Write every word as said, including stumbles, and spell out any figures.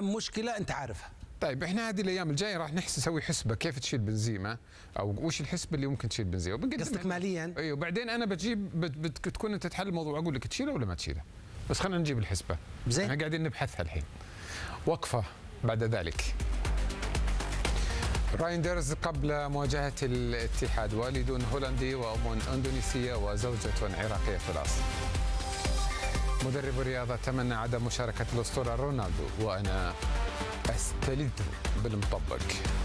عن مشكله انت عارفها. طيب احنا هذه الايام الجايه راح نحس نسوي حسبه كيف تشيل بنزيمه او وش الحسبه اللي ممكن تشيل بنزيمه وبنقدم. قصدك ماليا؟ ايوه وبعدين انا بجيب بتكون انت تحل الموضوع اقول لك تشيله ولا ما تشيله. بس خلينا نجيب الحسبه. زين. احنا قاعدين نبحثها الحين. وقفه بعد ذلك. رايندرز قبل مواجهه الاتحاد، والد هولندي وام اندونيسيه وزوجة عراقيه في الاصل. مدرب الرياضه تمنى عدم مشاركه الاسطوره رونالدو وانا استلذ بالمطبق.